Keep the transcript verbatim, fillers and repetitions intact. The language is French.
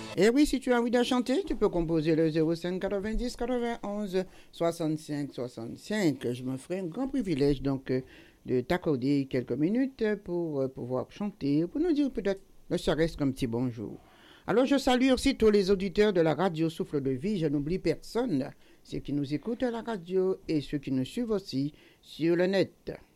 Et oui, si tu as envie de chanter, tu peux composer le zéro cinq quatre-vingt-dix quatre-vingt-onze soixante-cinq soixante-cinq. Je me ferai un grand privilège donc euh, de t'accorder quelques minutes pour euh, pouvoir chanter, pour nous dire peut-être ne serait-ce qu'un petit bonjour. Alors je salue aussi tous les auditeurs de la radio Souffle de Vie, je n'oublie personne, ceux qui nous écoutent à la radio et ceux qui nous suivent aussi sur le net.